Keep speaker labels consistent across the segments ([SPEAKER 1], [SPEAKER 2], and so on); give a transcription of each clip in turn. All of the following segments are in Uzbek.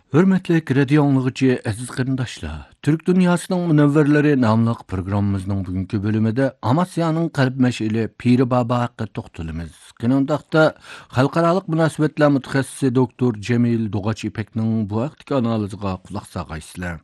[SPEAKER 1] Hörmetlik radio anlıqçı aziz qarindaşlar. Türk dünyasının münevverleri namlıq programımızın bugünkü bölümüde Amasya'nın qalb məşili Piri Baba haqqı toxtalımız. Qınındaqda xalqaralıq münasibətlər mütəxəssisi doktor Cemil Doğaç İpek'nin bu vaqtki analiziga qulaq sağaysızlar.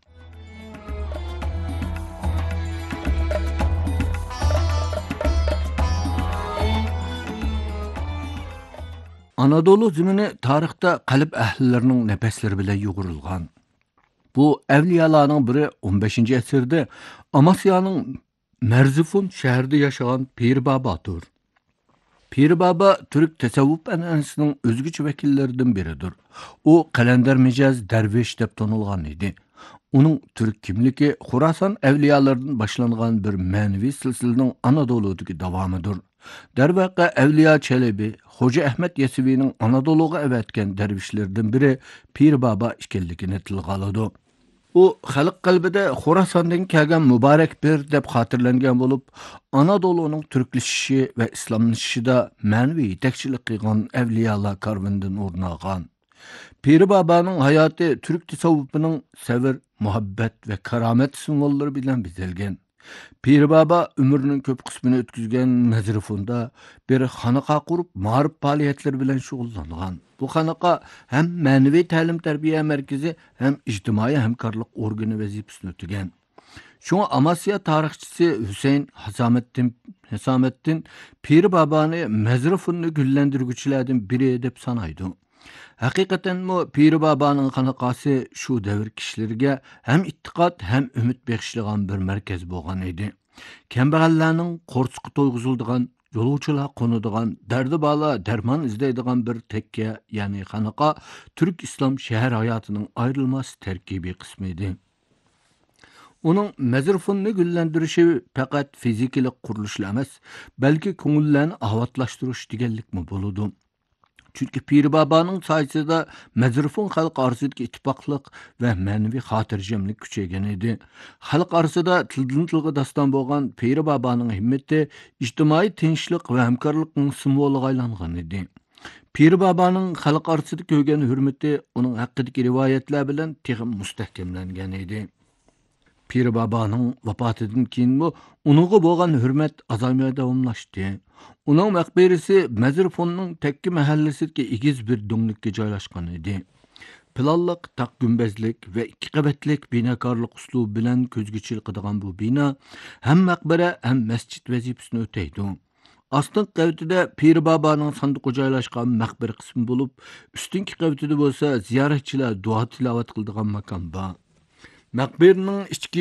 [SPEAKER 1] Anadolu zimini tarixdə qalb əhlilərinin nəfəsləri bilan yoğurulğan. Bu evliyaların biri 15-ci əsrdə Amasya'nın Merzifon şəhərində yaşayan Pir Babadır. Pir Baba Türk təsavvuf ənənəsinin özgüç vəkillərindən biridir. O Qalender Micaz Dərviş deyə tanılğan idi. Onun Türk kimligi Xurasan evliyalarından başlanğan bir mənəvi silsilənin Anadolu'dakı davamıdır. Dərvəqə Evliya Çelebi, Hoca Ahmet Yesevi'nin Anadolu'ga evetken dervişlerden biri Pir Baba işkelligini tilga aladı. O, xalq qalbida Xorasandan kelgan Mubarak bir deb xotirlangan bo'lib, Anadolu'nun türkleşişi ve İslamlaşışida ma'naviy yetakchilik qilgan evliyalar karvanidan o'rin olgan. Pir Baba'nın hayatı Türk tasavvufining sabr, muhabbat ve karamet simvollari bilan bezalgan. Pir Baba ömrünün köp kısmını ötküzgen Mezrifonda bir xanaqa kurup ma'rif faaliyetleri bilen şug'ullangan. Bu xanaqa hem manevi ta'lim terbiye merkezi hem ijtimoiy hamkorlik organi vazifasini o'tagan. Şuna Amasya tarixçisi Hüseyin Hasamettin Pir Baba'nı Mezrifon'u güllendirgüçilerden biri deb sanaydı. Hakikaten mu Pir Baba'nın xanaqası şu devir kişilerge hem ittiqat hem ümit bekişliğen bir merkez bolgan idi. Kemberallarning qo'rsiqi to'yg'izildigan, yo'lovchilar qo'nadigan, dardi bala darmon izlaydigan bir tekke, ya'ni xanaqa Türk İslam shahar hayotining ayrilmas tarkibiy qismi edi. Uning Mezrifon'ni gullantirishi faqat fizikalik qurilishlar emas, balki ko'ngillarni ahvatlashtirish deganlikmi bo'ladi. Çünkü Pir Baba'nın sayesinde Mezrifon halk arasındaki ittifaklık ve manevi hatırcamlık küçeygen idi. Halk arasında tilden tilge dastan boğan Pir Baba'nın himmeti ictimai tinçlik ve hemkarlıkın simvolu aylangan idi. Pir Baba'nın halk arasında köygen hürmeti onun hakkındaki rivayetler bilen tihim müstehkemlengen idi. Pir Baba'nın vafatıdan keyin bu onunğa bolgan hürmet azalmaya davamlaştı. Onun maqberisi Mezrifon'un tekki mahallesidagi igiz bir dönglikке joylashgan edi. Planliq, taq gümbezlik ve iki qavatlik binakorlik uslubi bilan ko'zga chilqadigan bu bino hem maqbara hem masjid vazifasini o'taydi. Astinki qavatida Pir Baba'nın sanduqi joylashgan maqbara qismi bo'lib, ustinki qavatida bo'lsa ziyoratchilar duo tilovat qiladigan makon bor. Maqbaraning ichki